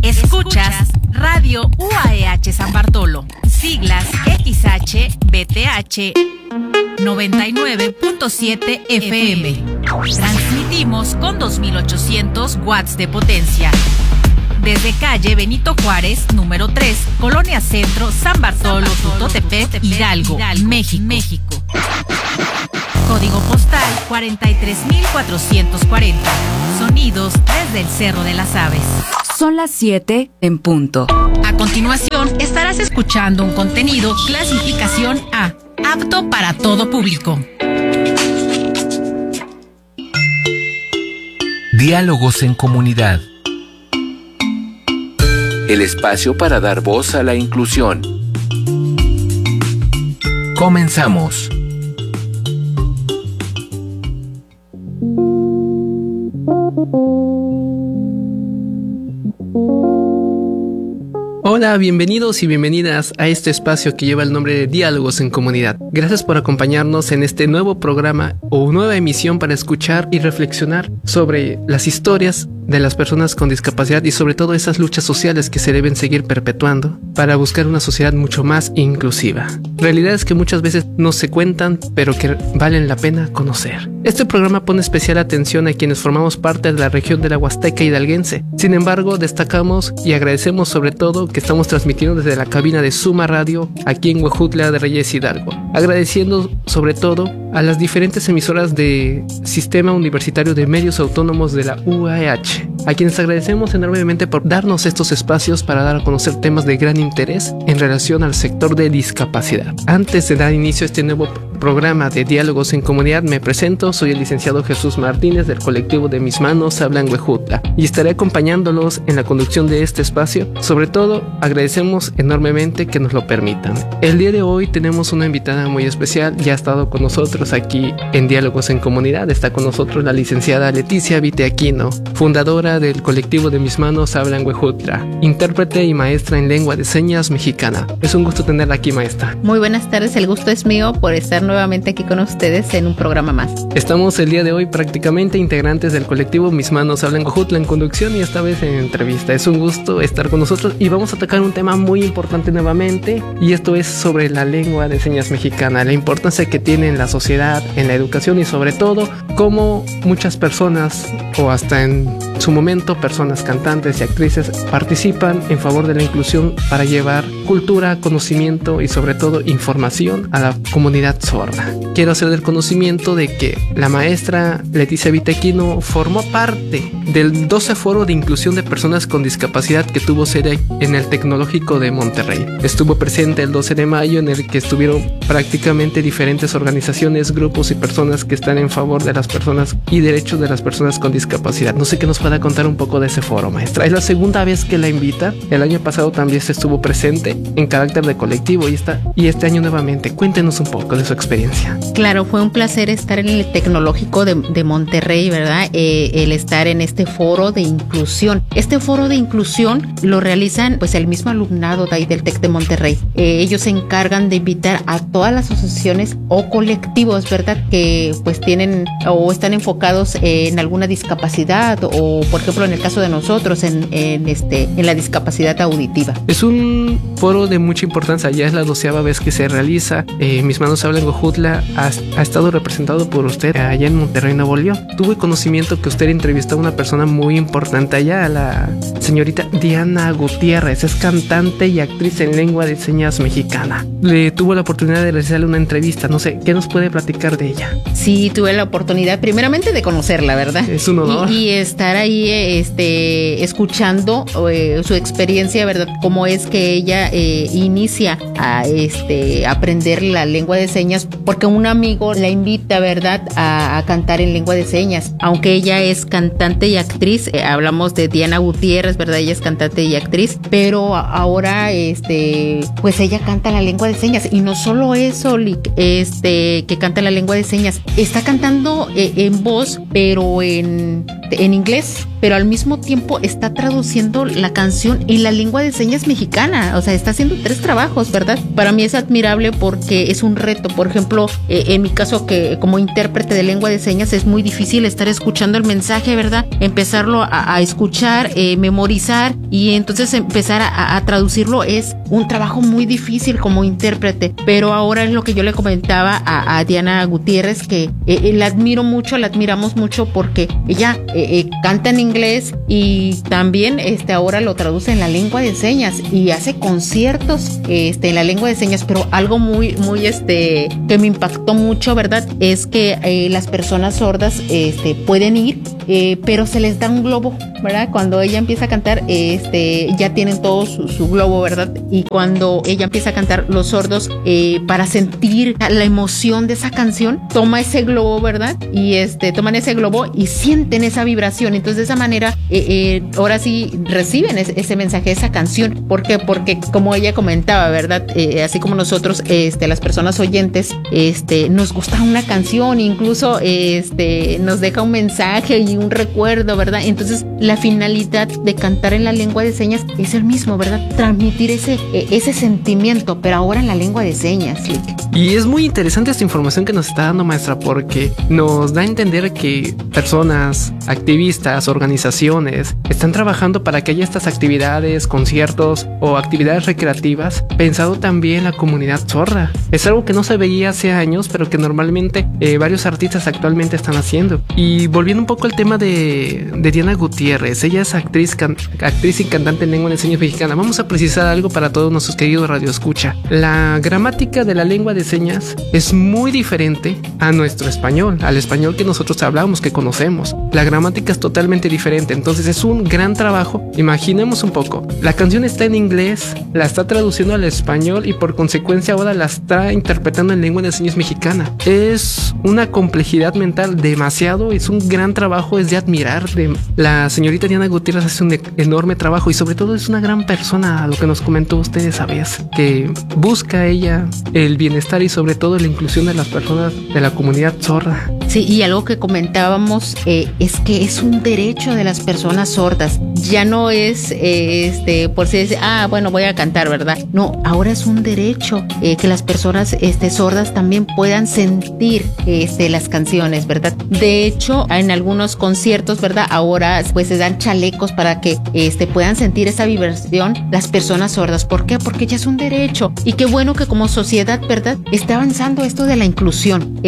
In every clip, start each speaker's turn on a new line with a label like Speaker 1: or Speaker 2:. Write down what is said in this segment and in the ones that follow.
Speaker 1: Escuchas Radio UAEH San Bartolo, siglas XHBTH 99.7 FM. Transmitimos con 2800 watts de potencia. Desde calle Benito Juárez, número 3, Colonia Centro, San Bartolo, Tutotepec, Hidalgo, México. Código postal 43440. Sonidos desde el Cerro de las Aves.
Speaker 2: Son las 7 en punto.
Speaker 1: A continuación, estarás escuchando un contenido clasificación A, apto para todo público.
Speaker 3: Diálogos en comunidad. El espacio para dar voz a la inclusión. Comenzamos.
Speaker 4: Hola, bienvenidos y bienvenidas a este espacio que lleva el nombre de Diálogos en Comunidad. Gracias por acompañarnos en este nuevo programa o nueva emisión para escuchar y reflexionar sobre las historias de las personas con discapacidad y sobre todo esas luchas sociales que se deben seguir perpetuando para buscar una sociedad mucho más inclusiva. Realidades que muchas veces no se cuentan, pero que valen la pena conocer. Este programa pone especial atención a quienes formamos parte de la región de la Huasteca hidalguense. Sin embargo, destacamos y agradecemos sobre todo que estamos transmitiendo desde la cabina de Suma Radio aquí en Huejutla de Reyes Hidalgo. Agradeciendo sobre todo a las diferentes emisoras de Sistema Universitario de Medios Autónomos de la UAEH, a quienes agradecemos enormemente por darnos estos espacios para dar a conocer temas de gran interés en relación al sector de discapacidad. Antes de dar inicio a este nuevo programa de Diálogos en Comunidad, me presento, soy el licenciado Jesús Martínez del colectivo de Mis Manos Hablan Huejutla y estaré acompañándolos en la conducción de este espacio. Sobre todo, agradecemos enormemente que nos lo permitan. El día de hoy tenemos una invitada muy especial, ya ha estado con nosotros aquí en Diálogos en Comunidad. Está con nosotros la licenciada Leticia Viteaquino, fundadora del colectivo de Mis Manos Hablan Huejutla, intérprete y maestra en lengua de señas mexicana. Es un gusto tenerla aquí, maestra.
Speaker 5: Muy buenas tardes, el gusto es mío por estar nuevamente aquí con ustedes en un programa más.
Speaker 4: Estamos el día de hoy prácticamente integrantes del colectivo Mis Manos Hablan Huejutla en conducción y esta vez en entrevista. Es un gusto estar con nosotros y vamos a tocar un tema muy importante nuevamente, y esto es sobre la lengua de señas mexicana, la importancia que tiene en la sociedad, en la educación y sobre todo cómo muchas personas, o hasta en su momento personas cantantes y actrices, participan en favor de la inclusión para llevar cultura, conocimiento y sobre todo información a la comunidad sorda. Quiero hacer del conocimiento de que la maestra Leticia Viteaquino formó parte del 12 Foro de Inclusión de Personas con Discapacidad que tuvo sede en el Tecnológico de Monterrey. Estuvo presente el 12 de mayo en el que estuvieron prácticamente diferentes organizaciones, grupos y personas que están en favor de las personas y derechos de las personas con discapacidad. No sé qué nos pueda contar un poco de ese foro, maestra. Es la segunda vez que la invita. El año pasado también se estuvo presente en carácter de colectivo y este año nuevamente. Cuéntenos un poco de su experiencia.
Speaker 5: Claro, fue un placer estar en el Tecnológico de Monterrey, ¿verdad? El estar en este foro de inclusión. Este foro de inclusión lo realizan pues el mismo alumnado de ahí del TEC de Monterrey. Ellos se encargan de invitar a todas las asociaciones o colectivos, ¿verdad? Que pues tienen o están enfocados en alguna discapacidad o, por ejemplo, en el caso de nosotros, en la discapacidad auditiva.
Speaker 4: Es un foro de mucha importancia, ya es la 12ª vez que se realiza. Mis Manos Hablan Huejutla ha estado representado por usted allá en Monterrey, Nuevo León. Tuve conocimiento que usted entrevistó a una persona muy importante allá, a la señorita Diana Gutiérrez. Es cantante y actriz en lengua de señas mexicana. Le tuvo la oportunidad de realizarle una entrevista. No sé, ¿qué nos puede platicar de ella?
Speaker 5: Sí, tuve la oportunidad primeramente de conocerla, ¿verdad?
Speaker 4: Es un honor.
Speaker 5: Y estar ahí escuchando su experiencia, ¿verdad? Cómo es que ella inicia a aprender la lengua de señas, porque un amigo la invita, ¿verdad?, a cantar en lengua de señas. Aunque ella es cantante y actriz, hablamos de Diana Gutiérrez, ¿verdad? Ella es cantante y actriz, pero ahora pues ella canta la lengua de señas. Y no solo eso, que canta la lengua de señas, está cantando en voz, pero en inglés. pero al mismo tiempo está traduciendo la canción en la lengua de señas mexicana. O sea, está haciendo 3 trabajos, ¿verdad? Para mí es admirable porque es un reto. Por ejemplo, en mi caso, que como intérprete de lengua de señas es muy difícil estar escuchando el mensaje, ¿verdad? Empezarlo a escuchar, memorizar y entonces empezar a traducirlo es un trabajo muy difícil como intérprete. Pero ahora es lo que yo le comentaba a Diana Gutiérrez, que la admiro mucho, la admiramos mucho porque ella canta en inglés y también ahora lo traduce en la lengua de señas y hace conciertos en la lengua de señas. Pero algo muy que me impactó mucho, ¿verdad? Es que las personas sordas pueden ir, pero se les da un globo, ¿verdad? Cuando ella empieza a cantar, ya tienen todo su globo, ¿verdad? Y cuando ella empieza a cantar, los sordos, para sentir la emoción de esa canción, toma ese globo, ¿verdad? Y toman ese globo y sienten esa vibración. Entonces, de esa manera, ahora sí reciben ese mensaje, esa canción. ¿Por qué? Porque, como ella comentaba, ¿verdad? Así como nosotros, las personas oyentes, nos gusta una canción, incluso, nos deja un mensaje y un recuerdo, ¿verdad? Entonces, la finalidad de cantar en la lengua de señas es el mismo, ¿verdad? Transmitir ese sentimiento, pero ahora en la lengua de señas. ¿Sí?
Speaker 4: Y es muy interesante esta información que nos está dando, maestra, porque nos da a entender que personas, activistas, organizaciones están trabajando para que haya estas actividades, conciertos o actividades recreativas pensado también en la comunidad sorda. Es algo que no se veía hace años, pero que normalmente varios artistas actualmente están haciendo. Y volviendo un poco al tema de Diana Gutiérrez, ella es actriz y cantante en lengua de señas mexicana. Vamos a precisar algo para todos nuestros queridos radioescucha. La gramática de la lengua de señas es muy diferente a nuestro español, al español que nosotros hablamos, que conocemos. La gramática es totalmente diferente, entonces es un gran trabajo. Imaginemos un poco, la canción está en inglés, la está traduciendo al español y por consecuencia ahora la está interpretando en lengua de señas mexicana. Es una complejidad mental demasiado, es un gran trabajo, es de admirar. La señorita Diana Gutiérrez hace un enorme trabajo y sobre todo es una gran persona, a lo que nos comentó usted esa vez, que busca ella el bienestar y sobre todo la inclusión de las personas de la comunidad sorda.
Speaker 5: Sí, y algo que comentábamos es que es un derecho de las personas sordas. Ya no es por si dice, bueno, voy a cantar, ¿verdad? No, ahora es un derecho que las personas sordas también puedan sentir las canciones, ¿verdad? De hecho, en algunos conciertos, ¿verdad? Ahora pues se dan chalecos para que puedan sentir esa vibración las personas sordas. ¿Por qué? Porque ya es un derecho. Y qué bueno que como sociedad, ¿verdad? Está avanzando esto de la inclusión.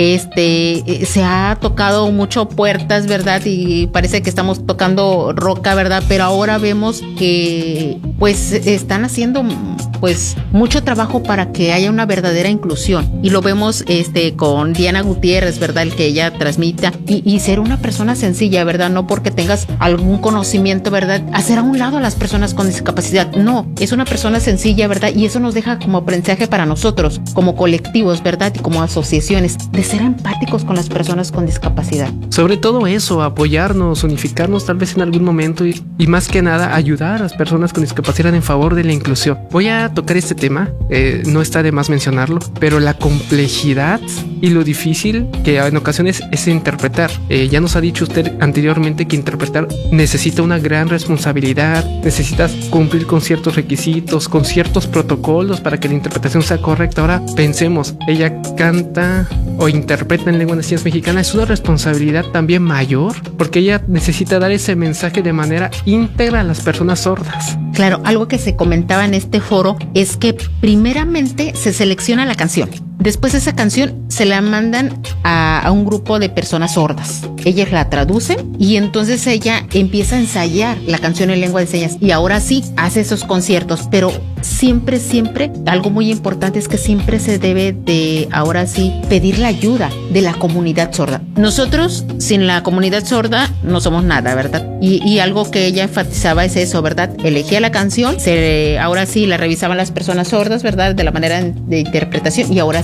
Speaker 5: Se ha tocado mucho puertas, ¿verdad? Y parece que estamos tocando roca, ¿verdad? Pero ahora vemos que pues están haciendo pues mucho trabajo para que haya una verdadera inclusión. Y lo vemos con Diana Gutiérrez, ¿verdad? El que ella transmita y ser una persona sencilla, ¿verdad? No porque tengas algún conocimiento, ¿verdad? Hacer a un lado a las personas con discapacidad. No, es una persona sencilla, ¿verdad? Y eso nos deja como aprendizaje para nosotros, como colectivos, ¿verdad? Y como asociaciones, de ser empáticos con las personas con discapacidad.
Speaker 4: Sobre todo eso, apoyarnos, unificarnos tal vez en algún momento y más que nada ayudar a las personas con discapacidad en favor de la inclusión. Voy a tocar este tema, no está de más mencionarlo, pero la complejidad y lo difícil que en ocasiones es interpretar. Ya nos ha dicho usted anteriormente que interpretar necesita una gran responsabilidad, necesitas cumplir con ciertos requisitos, con ciertos protocolos para que la interpretación sea correcta. Ahora pensemos, ella canta o interpreta en lengua de señas mexicana, es una responsabilidad también mayor porque ella necesita dar ese mensaje de manera íntegra a las personas sordas.
Speaker 5: Claro, algo que se comentaba en este foro es que primeramente se selecciona la canción. Después esa canción se la mandan a un grupo de personas sordas. Ellas la traducen y entonces ella empieza a ensayar la canción en lengua de señas y ahora sí hace esos conciertos, pero siempre, algo muy importante es que siempre se debe de, ahora sí, pedir la ayuda de la comunidad sorda. Nosotros, sin la comunidad sorda, no somos nada, ¿verdad? Y algo que ella enfatizaba es eso, ¿verdad? Elegía la canción, ahora sí la revisaban las personas sordas, ¿verdad? De la manera de interpretación y ahora sí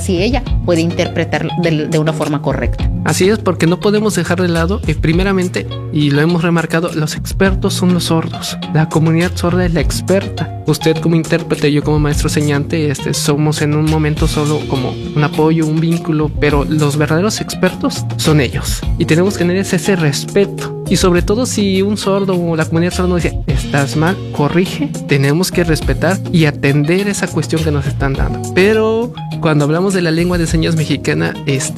Speaker 5: si ella puede interpretar de una forma correcta.
Speaker 4: Así es, porque no podemos dejar de lado, primeramente, y lo hemos remarcado, los expertos son los sordos. La comunidad sorda es la experta. Usted como intérprete, yo como maestro señante, somos en un momento solo como un apoyo, un vínculo, pero los verdaderos expertos son ellos. Y tenemos que tener ese respeto. Y sobre todo si un sordo o la comunidad sorda nos dice, estás mal, corrige, tenemos que respetar y atender esa cuestión que nos están dando. Pero cuando hablamos de la lengua de señas mexicana,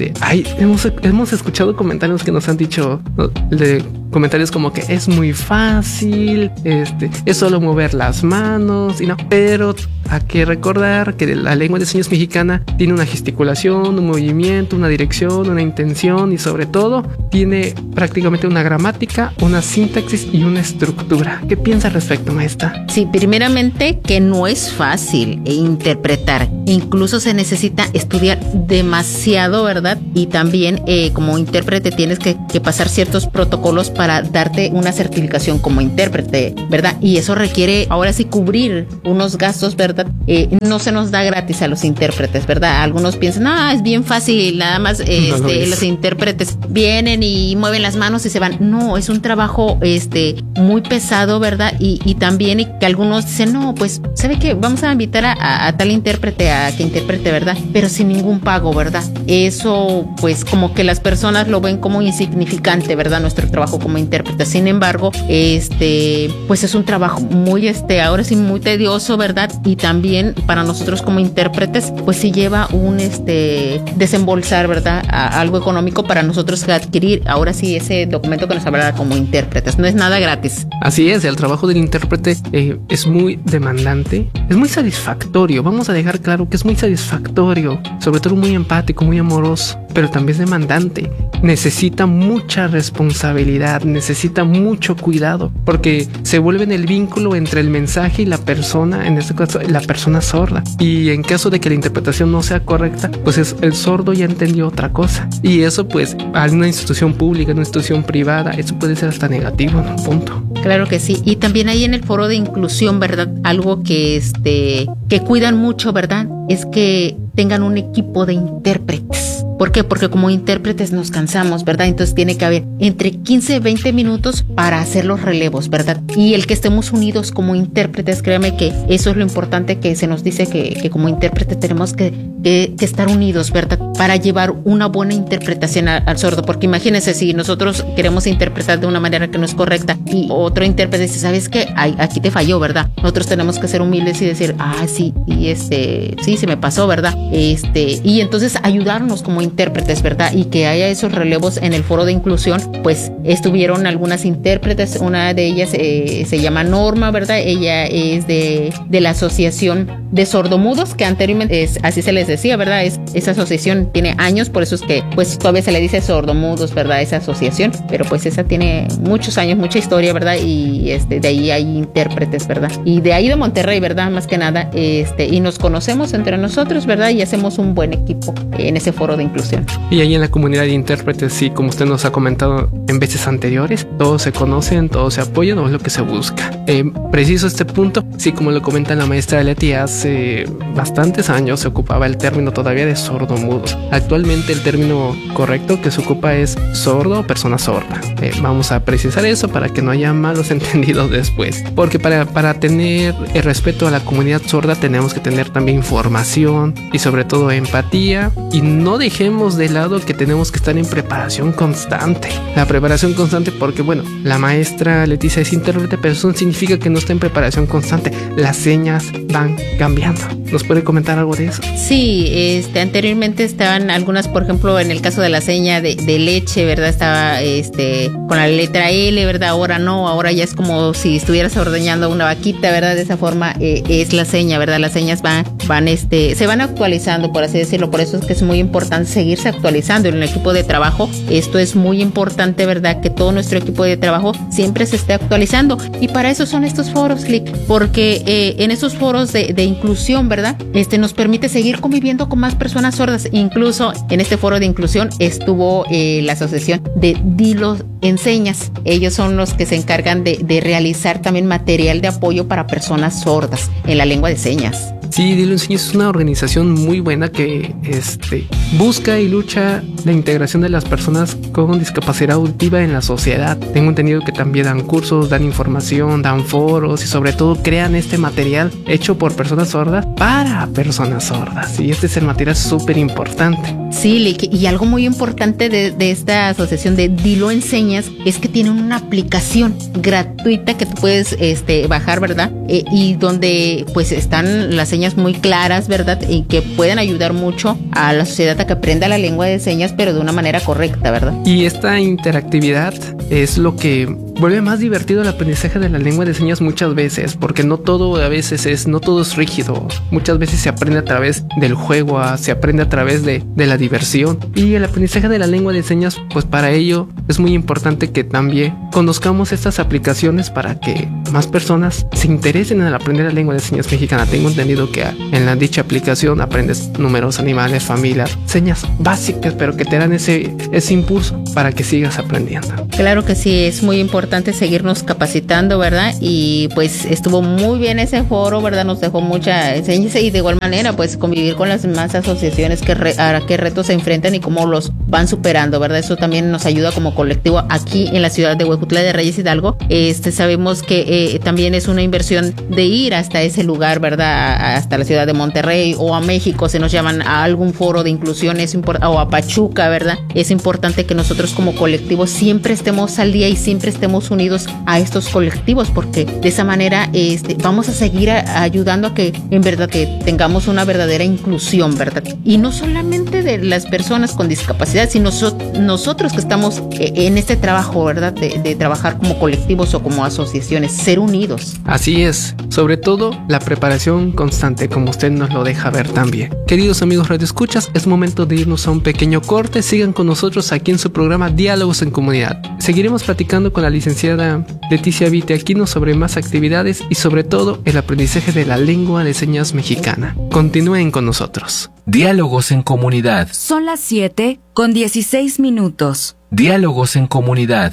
Speaker 4: hemos escuchado comentarios que nos han dicho, de comentarios como que es muy fácil, es solo mover las manos, y no, pero hay que recordar que la lengua de señas mexicana tiene una gesticulación, un movimiento, una dirección, una intención y sobre todo tiene prácticamente una gramática, una sintaxis y una estructura. ¿Qué piensa al respecto, maestra?
Speaker 5: Sí, primeramente que no es fácil interpretar, incluso se necesita estudiar demasiado, ¿verdad? Y también como intérprete tienes que pasar ciertos protocolos para darte una certificación como intérprete, ¿verdad? Y eso requiere ahora sí cubrir unos gastos, ¿verdad? No se nos da gratis a los intérpretes, ¿verdad? Algunos piensan, es bien fácil, nada más los intérpretes vienen y mueven las manos y se van. No, es un trabajo muy pesado, ¿verdad? Y también que algunos dicen, no, pues, ¿sabe qué? Vamos a invitar a tal intérprete a que interprete, ¿verdad? Pero sin ningún pago, ¿verdad? Eso, pues, como que las personas lo ven como insignificante, ¿verdad? Nuestro trabajo como intérprete. Sin embargo, pues es un trabajo muy, ahora sí, muy tedioso, ¿verdad? Y también para nosotros como intérpretes, pues sí lleva un, desembolsar, ¿verdad? Algo económico para nosotros adquirir, ahora sí, ese documento que nos hablará como intérpretes. No es nada gratis.
Speaker 4: Así es, el trabajo del intérprete es muy demandante, es muy satisfactorio, vamos a dejar claro que es muy satisfactorio, sobre todo muy empático, muy amoroso, pero también es demandante. Necesita mucha responsabilidad, necesita mucho cuidado, porque se vuelve en el vínculo entre el mensaje y la persona, en este caso la persona sorda. Y en caso de que la interpretación no sea correcta, pues el sordo ya entendió otra cosa. Y eso pues a una institución pública, en una institución privada, eso puede ser hasta negativo en un punto.
Speaker 5: Claro que sí. Y también ahí en el foro de inclusión, ¿verdad? Algo que cuidan mucho, ¿verdad? Es que tengan un equipo de intérpretes. ¿Por qué? Porque como intérpretes nos cansamos, ¿verdad? Entonces tiene que haber entre 15 y 20 minutos para hacer los relevos, ¿verdad? Y el que estemos unidos como intérpretes, créame que eso es lo importante que se nos dice que como intérpretes tenemos que estar unidos, ¿verdad? Para llevar una buena interpretación al sordo. Porque imagínense si nosotros queremos interpretar de una manera que no es correcta y otro intérprete dice, ¿sabes qué? Aquí te falló, ¿verdad? Nosotros tenemos que ser humildes y decir, sí, y sí, se me pasó, ¿verdad? Y entonces ayudarnos como intérpretes, ¿verdad? Y que haya esos relevos en el foro de inclusión, pues estuvieron algunas intérpretes, una de ellas se llama Norma, ¿verdad? Ella es de la Asociación de Sordomudos, que anteriormente así se les decía, ¿verdad? Esa asociación tiene años, por eso es que pues todavía se le dice sordomudos, ¿verdad? Esa asociación, pero pues esa tiene muchos años, mucha historia, ¿verdad? Y de ahí hay intérpretes, ¿verdad? Y de ahí de Monterrey, ¿verdad? Más que nada, y nos conocemos entre nosotros, ¿verdad? Y hacemos un buen equipo en ese foro de inclusión.
Speaker 4: Y ahí en la comunidad de intérpretes, sí, como usted nos ha comentado en veces anteriores, todos se conocen, todos se apoyan, o es lo que se busca. Preciso este punto, sí, como lo comenta la maestra Leti, hace bastantes años se ocupaba el término todavía de sordomudos. Actualmente el término correcto que se ocupa es sordo o persona sorda. Vamos a precisar eso para que no haya malos entendidos después, porque para tener el respeto a la comunidad sorda tenemos que tener también información y sobre todo empatía, y no dejemos de lado que tenemos que estar en preparación constante. La preparación constante porque bueno, la maestra Leticia es intérprete, pero eso no significa que no esté en preparación constante. Las señas van cambiando. ¿Nos puede comentar algo de eso?
Speaker 5: Sí, anteriormente estaban algunas, por ejemplo, en el caso de la seña de leche, ¿verdad? Estaba con la letra L, ¿verdad? Ahora no, ahora ya es como si estuvieras ordeñando una vaquita, ¿verdad? De esa forma es la seña, ¿verdad? Las señas se van actualizando, por así decirlo. Por eso es que es muy importante seguirse actualizando en el equipo de trabajo. Esto es muy importante, ¿verdad? Que todo nuestro equipo de trabajo siempre se esté actualizando. Y para eso son estos foros, Click, porque en esos foros de inclusión, ¿verdad? Nos permite seguir conviviendo con más personas sordas. Incluso en este foro de inclusión estuvo la asociación de Dilo en Señas. Ellos son los que se encargan de realizar también material de apoyo para personas sordas en la lengua de señas.
Speaker 4: Sí, Dilo en Señas es una organización muy buena que busca y lucha la integración de las personas con discapacidad auditiva en la sociedad. Tengo entendido que también dan cursos, dan información, dan foros y sobre todo crean este material hecho por personas sordas para personas sordas. Y este es el material súper importante.
Speaker 5: Sí, y algo muy importante de esta asociación de Dilo en Señas es que tienen una aplicación gratuita que tú puedes bajar, ¿verdad? Y donde pues están las señas muy claras, ¿verdad? Y que pueden ayudar mucho a la sociedad a que aprenda la lengua de señas, pero de una manera correcta, ¿verdad?
Speaker 4: Y esta interactividad es lo que vuelve más divertido el aprendizaje de la lengua de señas muchas veces, porque no todo es rígido. Muchas veces se aprende a través del juego, se aprende a través de la diversión. Y el aprendizaje de la lengua de señas, pues para ello es muy importante que también conozcamos estas aplicaciones para que más personas se interesen en aprender la lengua de señas mexicana. Tengo entendido que en dicha aplicación aprendes números, animales, familias, señas básicas, pero que te dan ese impulso para que sigas aprendiendo.
Speaker 5: Claro que sí, es muy importante seguirnos capacitando, ¿verdad? Y pues estuvo muy bien ese foro, ¿verdad? Nos dejó mucha enseñanza y de igual manera pues convivir con las demás asociaciones a qué retos se enfrentan y cómo los van superando, ¿verdad? Eso también nos ayuda como colectivo aquí en la ciudad de Huejutla de Reyes Hidalgo. Sabemos que también es una inversión de ir hasta ese lugar, ¿verdad? Hasta la ciudad de Monterrey o a México, se nos llaman a algún foro de inclusión, o a Pachuca, ¿verdad? Es importante que nosotros como colectivo siempre estemos al día y siempre estemos unidos a estos colectivos, porque de esa manera vamos a seguir ayudando a que en verdad que tengamos una verdadera inclusión, ¿verdad? Y no solamente de las personas con discapacidad, sino nosotros que estamos en este trabajo, ¿verdad? De trabajar como colectivos o como asociaciones, ser unidos.
Speaker 4: Así es, sobre todo la preparación constante, como usted nos lo deja ver también. Queridos amigos radioescuchas, es momento de irnos a un pequeño corte. Sigan con nosotros aquí en su programa Diálogos en Comunidad. Seguiremos platicando con la licenciada Leticia Viteaquino sobre más actividades y sobre todo el aprendizaje de la lengua de señas mexicana. Continúen con nosotros.
Speaker 3: Diálogos en Comunidad.
Speaker 2: Son las 7:16.
Speaker 3: Diálogos en Comunidad.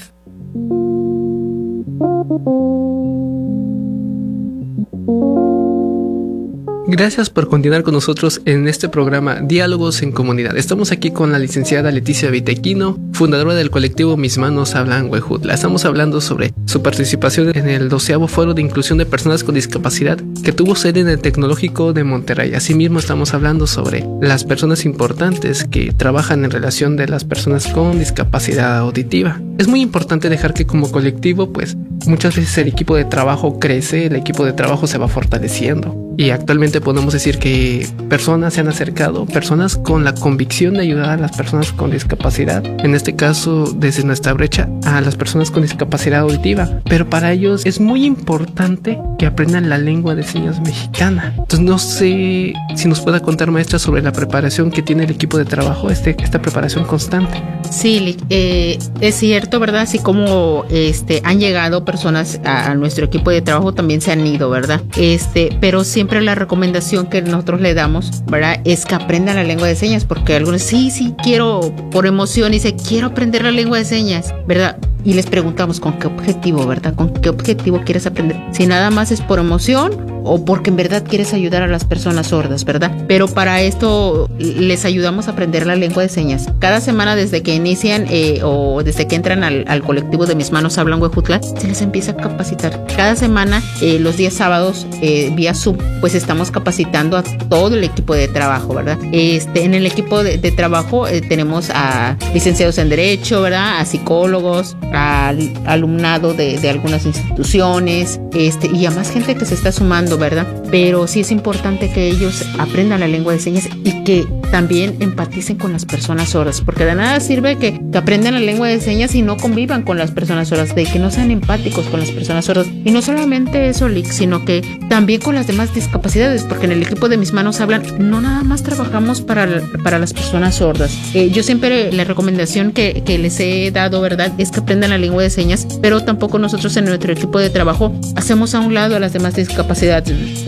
Speaker 4: Gracias por continuar con nosotros en este programa Diálogos en Comunidad. Estamos aquí con la licenciada Leticia Viteaquino, fundadora del colectivo Mis Manos Hablan Huejutla. Estamos hablando sobre su participación en el 12º Foro de Inclusión de Personas con Discapacidad que tuvo sede en el Tecnológico de Monterrey. Asimismo estamos hablando sobre las personas importantes que trabajan en relación de las personas con discapacidad auditiva. Es muy importante dejar que como colectivo, pues muchas veces el equipo de trabajo crece, el equipo de trabajo se va fortaleciendo. Y actualmente podemos decir que personas se han acercado, personas con la convicción de ayudar a las personas con discapacidad, en este caso desde nuestra brecha a las personas con discapacidad auditiva, pero para ellos es muy importante que aprendan la lengua de señas mexicana. Entonces no sé si nos pueda contar, maestra, sobre la preparación que tiene el equipo de trabajo, esta preparación constante.
Speaker 5: Sí, es cierto, ¿verdad? Así como han llegado personas a nuestro equipo de trabajo, también se han ido, ¿verdad? Pero siempre la recomendación que nosotros le damos, ¿verdad? Es que aprendan la lengua de señas, porque algunos sí quiero, por emoción, dice, quiero aprender la lengua de señas, ¿verdad? Y les preguntamos con qué objetivo, ¿verdad? ¿Con qué objetivo quieres aprender? Si nada más es por emoción o porque en verdad quieres ayudar a las personas sordas, ¿verdad? Pero para esto les ayudamos a aprender la lengua de señas. Cada semana desde que inician o desde que entran al colectivo de Mis Manos Hablan Huejutla, se les empieza a capacitar. Cada semana, los días sábados, vía Zoom, pues estamos capacitando a todo el equipo de trabajo, ¿verdad? En el equipo de trabajo tenemos a licenciados en Derecho, ¿verdad? A psicólogos, al alumnado de algunas instituciones, y a más gente que se está sumando, ¿verdad? Pero sí es importante que ellos aprendan la lengua de señas y que también empaticen con las personas sordas, porque de nada sirve que aprendan la lengua de señas y no convivan con las personas sordas, de que no sean empáticos con las personas sordas. Y no solamente eso, Lick, sino que también con las demás discapacidades, porque en el equipo de Mis Manos Hablan no nada más trabajamos para las personas sordas. Yo siempre la recomendación que les he dado, ¿verdad?, es que aprendan la lengua de señas, pero tampoco nosotros en nuestro equipo de trabajo hacemos a un lado a las demás discapacidades, ¿verdad?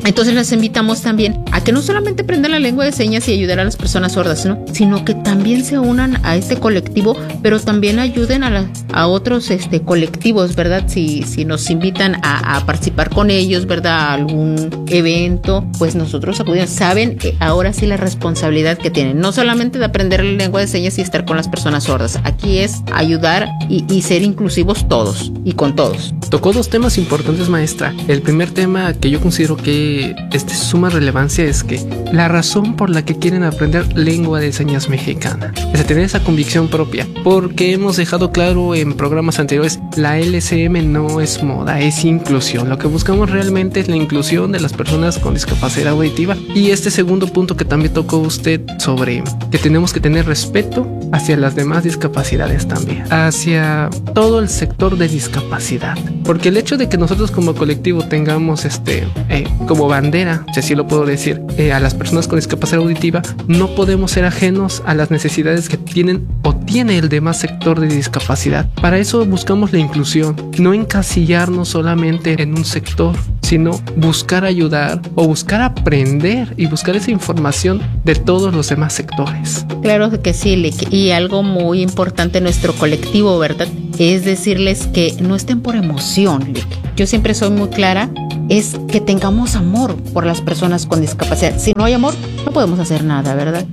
Speaker 5: Entonces les invitamos también a que no solamente aprendan la lengua de señas y ayudar a las personas sordas, ¿no? Sino que también se unan a este colectivo, pero también ayuden a otros colectivos, ¿verdad? Si nos invitan a participar con ellos, ¿verdad? A algún evento, pues nosotros acudimos. Saben ahora sí la responsabilidad que tienen, no solamente de aprender la lengua de señas y estar con las personas sordas. Aquí es ayudar y ser inclusivos todos y con todos.
Speaker 4: Tocó dos temas importantes, maestra. El primer tema que yo considero que es de suma relevancia es que la razón por la que quieren aprender lengua de señas mexicana es tener esa convicción propia, porque hemos dejado claro en programas anteriores, la LCM no es moda, es inclusión. Lo que buscamos realmente es la inclusión de las personas con discapacidad auditiva. Y este segundo punto que también tocó usted sobre que tenemos que tener respeto hacia las demás discapacidades también, hacia todo el sector de discapacidad, porque el hecho de que nosotros como colectivo tengamos como bandera, si así lo puedo decir, a las personas con discapacidad auditiva, no podemos ser ajenos a las necesidades que tienen o tiene el demás sector de discapacidad. Para eso buscamos la inclusión, no encasillarnos solamente en un sector, sino buscar ayudar o buscar aprender y buscar esa información de todos los demás sectores.
Speaker 5: Claro que sí, Lick. Y algo muy importante en nuestro colectivo, ¿verdad? Es decirles que no estén por emoción, Lick. Yo siempre soy muy clara, es que tengamos amor por las personas con discapacidad. Si no hay amor, no podemos hacer nada, ¿verdad?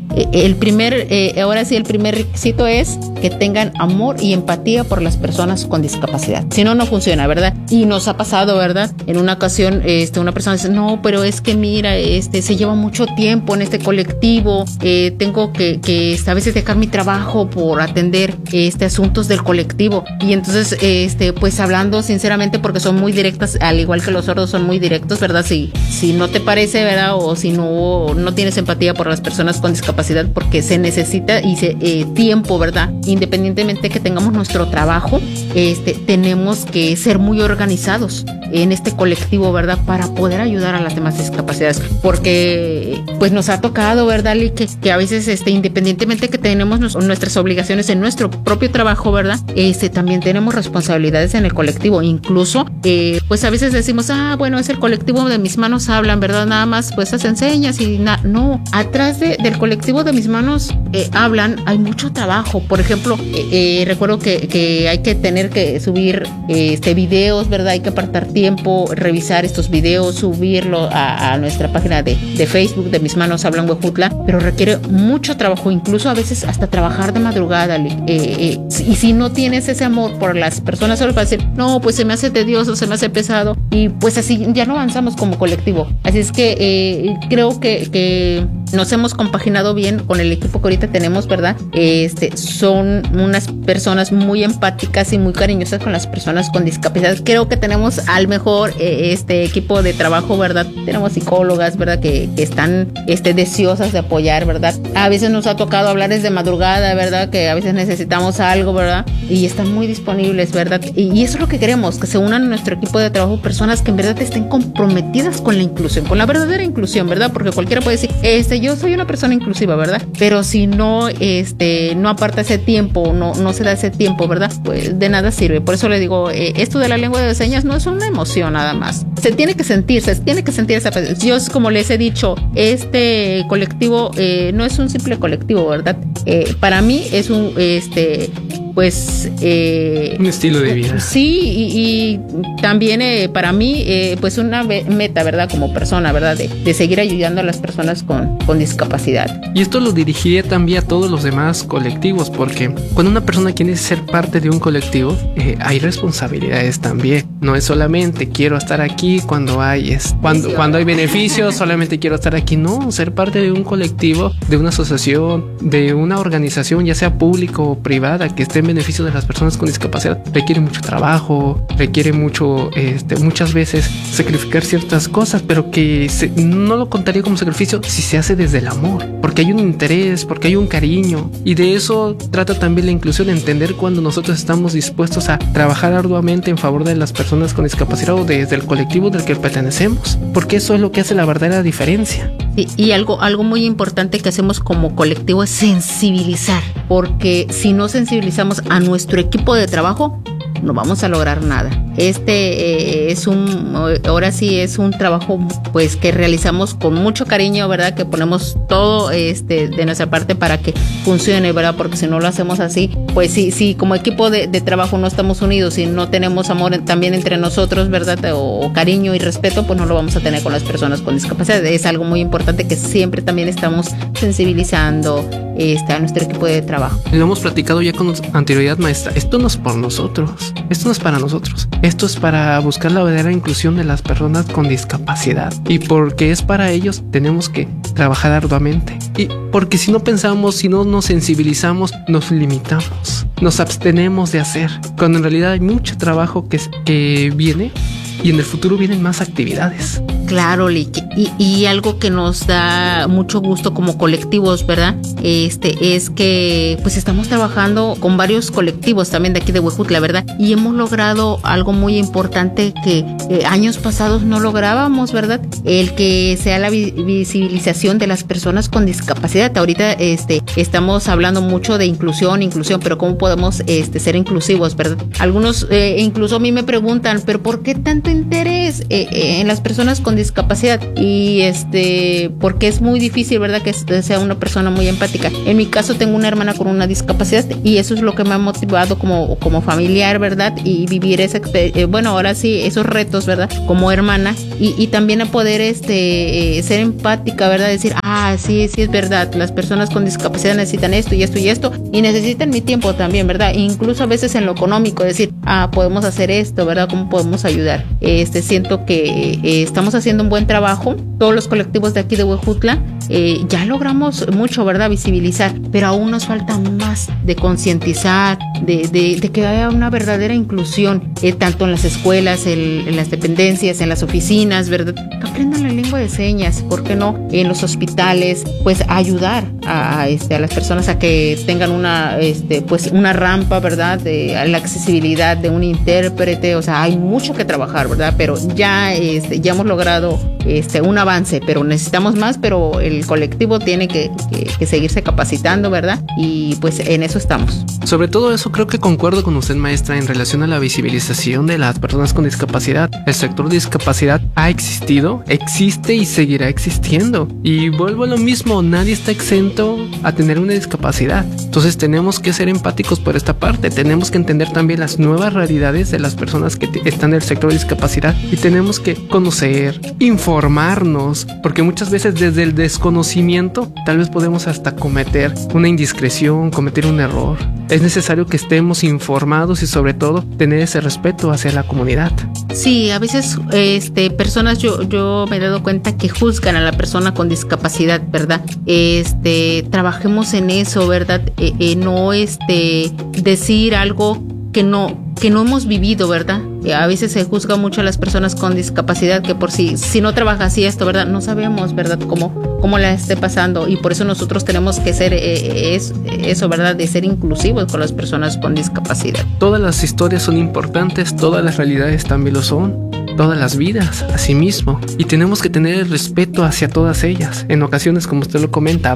Speaker 5: Ahora sí, el primer requisito es que tengan amor y empatía por las personas con discapacidad. Si no, no funciona, ¿verdad? Y nos ha pasado, ¿verdad? En una ocasión, una persona dice, no, pero es que mira, se lleva mucho tiempo en este colectivo, tengo que a veces dejar mi trabajo por atender asuntos del colectivo. Y entonces, pues hablando sinceramente, porque son muy directas, al igual que los sordos son muy directos, ¿verdad? Si no te parece, ¿verdad? O si no tienes empatía por las personas con discapacidad, porque se necesita tiempo, ¿verdad? Independientemente que tengamos nuestro trabajo, tenemos que ser muy organizados en este colectivo, ¿verdad? Para poder ayudar a las demás discapacidades, porque pues nos ha tocado, ¿verdad, Lee? Que a veces, independientemente que tenemos nuestras obligaciones en nuestro propio trabajo, ¿verdad? También tenemos responsabilidades en el colectivo, incluso, pues a veces decimos, bueno, es el colectivo de Mis Manos Hablan, ¿verdad? Nada más, pues hacen señas y no, atrás del colectivo de Mis Manos Hablan hay mucho trabajo. Por ejemplo, recuerdo que hay que tener que subir videos, ¿verdad? Hay que apartar tiempo, revisar estos videos, subirlo a nuestra página de Facebook de Mis Manos Hablan Huejutla, pero requiere mucho trabajo, incluso a veces hasta trabajar de madrugada. Y si no tienes ese amor por las personas, solo para decir, no, pues se me hace tedioso, se me hace pesado, y pues así ya no avanzamos como colectivo. Así es que creo que nos hemos compaginado bien con el equipo que ahorita tenemos, ¿verdad? Son unas personas muy empáticas y muy cariñosas con las personas con discapacidad. Creo que tenemos al mejor equipo de trabajo, ¿verdad? Tenemos psicólogas, ¿verdad? Que están deseosas de apoyar, ¿verdad? A veces nos ha tocado hablar desde madrugada, ¿verdad? Que a veces necesitamos algo, ¿verdad? Y están muy disponibles, ¿verdad? Y eso es lo que queremos, que se unan a nuestro equipo de trabajo personas que en verdad estén comprometidas con la inclusión, con la verdadera inclusión, ¿verdad? Porque cualquiera puede decir, yo soy una persona inclusiva, ¿verdad? Pero si no aparta ese tiempo, no se da ese tiempo, ¿verdad? Pues de nada sirve. Por eso le digo, esto de la lengua de señas no es una emoción nada más. Se tiene que sentir esa. Yo, como les he dicho, este colectivo no es un simple colectivo, ¿verdad? Para mí es un un
Speaker 4: estilo de vida.
Speaker 5: Sí, y también para mí pues una meta, ¿verdad? Como persona, ¿verdad? De seguir ayudando a las personas con discapacidad.
Speaker 4: Y esto lo dirigiría también a todos los demás colectivos, porque cuando una persona quiere ser parte de un colectivo, hay responsabilidades también. No es solamente quiero estar aquí cuando hay beneficios, solamente quiero estar aquí. No, ser parte de un colectivo, de una asociación, de una organización, ya sea pública o privada, que esté en beneficio de las personas con discapacidad, requiere mucho trabajo, requiere mucho, muchas veces sacrificar ciertas cosas, pero que no lo contaría como sacrificio si se hace desde el amor, porque hay un interés, porque hay un cariño, y de eso trata también la inclusión, entender cuando nosotros estamos dispuestos a trabajar arduamente en favor de las personas con discapacidad o desde el colectivo del que pertenecemos, porque eso es lo que hace la verdadera diferencia.
Speaker 5: Y algo muy importante que hacemos como colectivo es sensibilizar, porque si no sensibilizamos a nuestro equipo de trabajo, no vamos a lograr nada. Ahora sí es un trabajo pues que realizamos con mucho cariño, ¿verdad? Que ponemos todo de nuestra parte para que funcione, ¿verdad? Porque si no lo hacemos así, pues sí, como equipo de trabajo no estamos unidos y no tenemos amor también entre nosotros, ¿verdad? O cariño y respeto, pues no lo vamos a tener con las personas con discapacidad. Es algo muy importante que siempre también estamos sensibilizando a nuestro equipo de trabajo.
Speaker 4: Lo hemos platicado ya con anterioridad, maestra. Esto no es por nosotros, esto no es para nosotros, esto es para buscar la verdadera inclusión de las personas con discapacidad, y porque es para ellos tenemos que trabajar arduamente, y porque si no pensamos, si no nos sensibilizamos, nos limitamos, nos abstenemos de hacer, cuando en realidad hay mucho trabajo que viene, y en el futuro vienen más actividades.
Speaker 5: Claro, Lick, y algo que nos da mucho gusto como colectivos, ¿verdad? Es que pues estamos trabajando con varios colectivos también de aquí de Huejutla, ¿verdad? Y hemos logrado algo muy importante que años pasados no lográbamos, ¿verdad? El que sea la visibilización de las personas con discapacidad. Ahorita estamos hablando mucho de inclusión, pero ¿cómo podemos ser inclusivos, ¿verdad? Algunos incluso a mí me preguntan, ¿pero por qué tanto interés en las personas con discapacidad? Y porque es muy difícil, ¿verdad? Que sea una persona muy empática. En mi caso tengo una hermana con una discapacidad y eso es lo que me ha motivado como familiar, ¿verdad? Y vivir ahora sí, esos retos, ¿verdad? Como hermana y también a poder ser empática, ¿verdad? Decir, sí es verdad, las personas con discapacidad necesitan esto y esto y esto y necesitan mi tiempo también, ¿verdad? Incluso a veces en lo económico, decir, podemos hacer esto, ¿verdad? ¿Cómo podemos ayudar? Siento que estamos haciendo un buen trabajo. Todos los colectivos de aquí de Huejutla ya logramos mucho, ¿verdad? Visibilizar, pero aún nos falta más de concientizar, de que haya una verdadera inclusión, tanto en las escuelas, en las dependencias, en las oficinas, ¿verdad? Que aprendan la lengua de señas, ¿por qué no? En los hospitales, pues ayudar a las personas a que tengan una rampa, ¿verdad? A la accesibilidad de un intérprete. O sea, hay mucho que trabajar, ¿verdad? Pero ya hemos logrado un avance, pero necesitamos más, pero el colectivo tiene que seguirse capacitando, ¿verdad? Y pues en eso estamos.
Speaker 4: Sobre todo eso creo que concuerdo con usted, maestra, en relación a la visibilización de las personas con discapacidad. El sector de discapacidad ha existido, existe y seguirá existiendo. Y vuelvo a lo mismo, nadie está exento a tener una discapacidad. Entonces tenemos que ser empáticos por esta parte, tenemos que entender también las nuevas realidades de las personas que están en el sector de discapacidad y tenemos que conocer, informarnos, porque muchas veces desde el desconocimiento tal vez podemos hasta cometer una indiscreción, cometer un error. Es necesario que estemos informados y sobre todo tener ese respeto hacia la comunidad.
Speaker 5: Sí, a veces personas yo me he dado cuenta que juzgan a la persona con discapacidad, ¿verdad? Trabajemos en eso, ¿verdad? No decir algo que no hemos vivido, ¿verdad? A veces se juzga mucho a las personas con discapacidad que por si no trabaja así esto, ¿verdad? No sabemos, ¿verdad? Cómo la esté pasando y por eso nosotros tenemos que ser eso, ¿verdad? De ser inclusivos con las personas con discapacidad.
Speaker 4: Todas las historias son importantes, todas las realidades también lo son. Todas las vidas, asimismo, y tenemos que tener el respeto hacia todas ellas. En ocasiones, como usted lo comenta,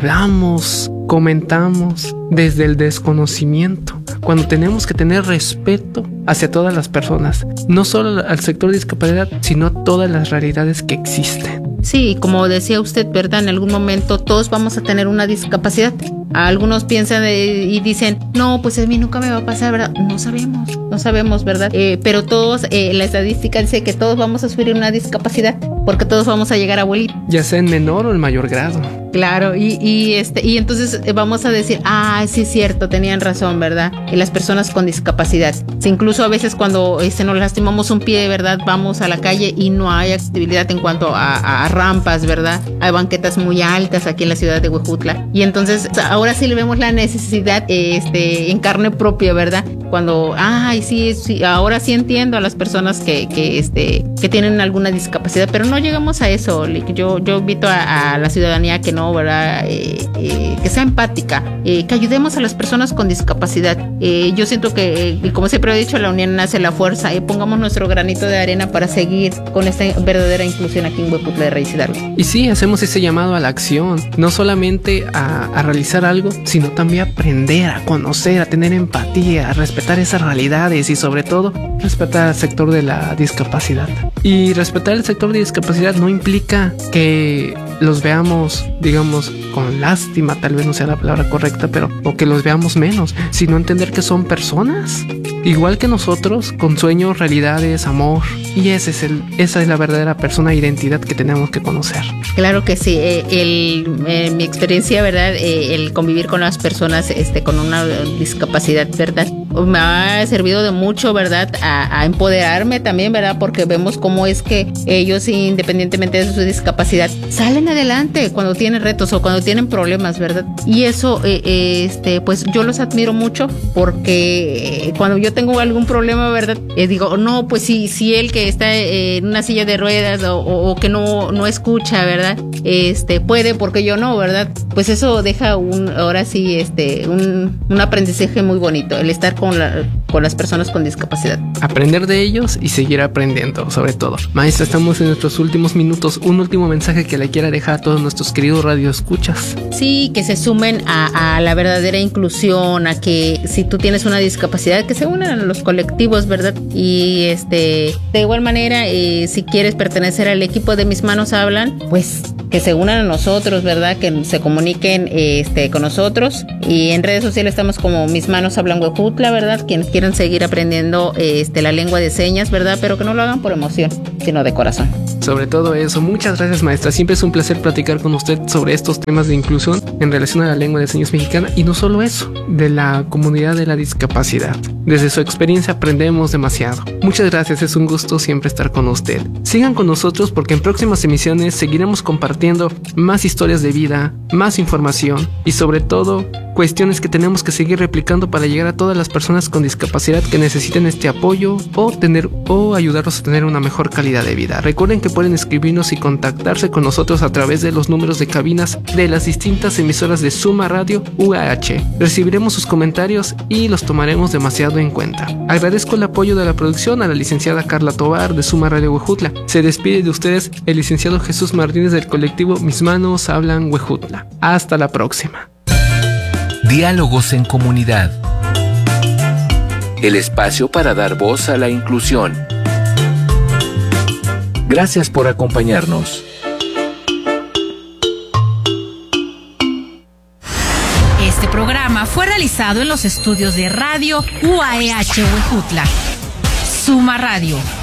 Speaker 4: comentamos desde el desconocimiento, cuando tenemos que tener respeto hacia todas las personas, no solo al sector de discapacidad, sino a todas las realidades que existen.
Speaker 5: Sí, como decía usted, ¿verdad? En algún momento todos vamos a tener una discapacidad. Algunos piensan y dicen, no, pues a mí nunca me va a pasar, ¿verdad? No sabemos, ¿verdad? Pero todos, la estadística dice que todos vamos a sufrir una discapacidad, porque todos vamos a llegar a abuelito.
Speaker 4: Ya sea en menor o en mayor grado.
Speaker 5: Claro, y entonces vamos a decir, sí es cierto, tenían razón, ¿verdad? Y las personas con discapacidad. Incluso a veces cuando nos lastimamos un pie, ¿verdad? Vamos a la calle y no hay accesibilidad en cuanto a rampas, ¿verdad? Hay banquetas muy altas aquí en la ciudad de Huejutla. Y entonces ahora sí le vemos la necesidad en carne propia, ¿verdad? Cuando, sí, ahora sí entiendo a las personas que tienen alguna discapacidad, pero no llegamos a eso. Yo invito a la ciudadanía que no, ¿verdad? Que sea empática, que ayudemos a las personas con discapacidad. Yo siento que, como siempre he dicho, la unión hace la fuerza. Pongamos nuestro granito de arena para seguir con esta verdadera inclusión aquí en Huejutla de Raíz Hidalgo.
Speaker 4: Y sí, hacemos ese llamado a la acción, no solamente a realizar algo, sino también a aprender, a conocer, a tener empatía, a respetar respetar esas realidades y sobre todo respetar al sector de la discapacidad. Y respetar el sector de discapacidad no implica que los veamos, digamos, con lástima, tal vez no sea la palabra correcta, pero o que los veamos menos, sino entender que son personas, igual que nosotros, con sueños, realidades, amor. Y esa es la verdadera persona, identidad que tenemos que conocer.
Speaker 5: Claro que sí. En mi experiencia, ¿verdad? El convivir con las personas con una discapacidad, ¿verdad? Me ha servido de mucho, ¿verdad? A empoderarme también, ¿verdad? Porque vemos cómo es que ellos, independientemente de su discapacidad, salen adelante cuando tienen retos o cuando tienen problemas, ¿verdad? Y eso, pues yo los admiro mucho porque cuando yo tengo algún problema, ¿verdad? Digo, no, pues si él que está en una silla de ruedas o que no escucha, ¿verdad? Puede, porque yo no, ¿verdad? Pues eso deja ahora sí, un aprendizaje muy bonito, el estar con las personas con discapacidad.
Speaker 4: Aprender de ellos y seguir aprendiendo, sobre todo. Maestra, estamos en nuestros últimos minutos. Un último mensaje que le quiera dejar a todos nuestros queridos radioescuchas.
Speaker 5: Sí, que se sumen a la verdadera inclusión, a que si tú tienes una discapacidad, que se unan a los colectivos, ¿verdad? Y de igual manera, si quieres pertenecer al equipo de Mis Manos Hablan, pues que se unan a nosotros, ¿verdad? Que se comuniquen con nosotros. Y en redes sociales estamos como Mis Manos Hablan Huejutla, ¿verdad? Quienes quieran seguir aprendiendo la lengua de señas, ¿verdad? Pero que no lo hagan por emoción, sino de corazón.
Speaker 4: Sobre todo eso, muchas gracias, maestra. Siempre es un placer platicar con usted sobre estos temas de inclusión en relación a la lengua de señas mexicana, y no solo eso, de la comunidad de la discapacidad. Desde su experiencia aprendemos demasiado. Muchas gracias, es un gusto siempre estar con usted. Sigan con nosotros porque en próximas emisiones seguiremos compartiendo más historias de vida, más información y sobre todo cuestiones que tenemos que seguir replicando para llegar a todas las personas con discapacidad que necesiten este apoyo o ayudarlos a tener una mejor calidad de vida. Recuerden que pueden escribirnos y contactarse con nosotros a través de los números de cabinas de las distintas emisoras de Suma Radio UAH. Recibiremos sus comentarios y los tomaremos demasiado en cuenta. Agradezco el apoyo de la producción a la licenciada Carla Tobar de Suma Radio Huejutla. Se despide de ustedes el licenciado Jesús Martínez del colectivo Mis Manos Hablan Huejutla. Hasta la próxima.
Speaker 3: Diálogos en comunidad. El espacio para dar voz a la inclusión. Gracias por acompañarnos.
Speaker 1: Este programa fue realizado en los estudios de Radio UAH Huejutla. Suma Radio.